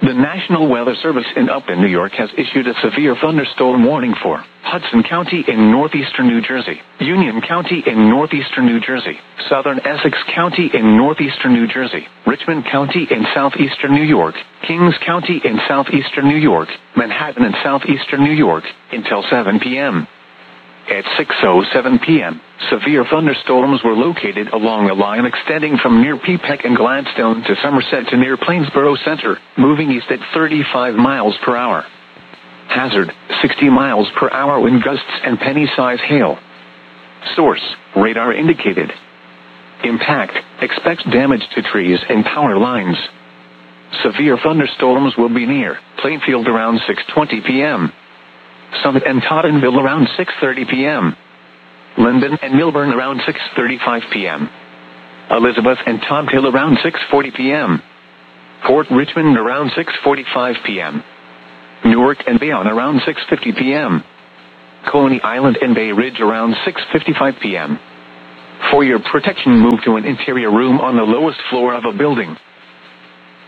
The National Weather Service in Upton, New York has issued a severe thunderstorm warning for Hudson County in northeastern New Jersey, Union County in northeastern New Jersey, southern Essex County in northeastern New Jersey, Richmond County in southeastern New York, Kings County in southeastern New York, Manhattan in southeastern New York, until 7 p.m. At 6:07 p.m., severe thunderstorms were located along a line extending from near Peapack and Gladstone to Somerset to near Plainsboro Center, moving east at 35 miles per hour. Hazard, 60 miles per hour wind gusts and penny-size hail. Source, radar indicated. Impact, expects damage to trees and power lines. Severe thunderstorms will be near Plainfield around 6:20 p.m. Summit and Tottenville around 6:30 p.m. Linden and Milburn around 6:35 p.m. Elizabeth and Todd Hill around 6:40 p.m. Port Richmond around 6:45 p.m. Newark and Bayonne around 6:50 p.m. Coney Island and Bay Ridge around 6:55 p.m. For your protection, move to an interior room on the lowest floor of a building.